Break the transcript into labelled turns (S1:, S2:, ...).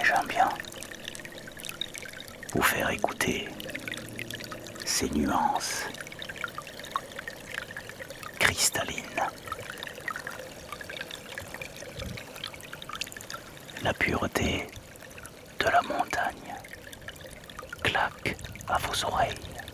S1: j'aime bien vous faire écouter ces nuances cristallines. La pureté de la montagne claque à vos oreilles.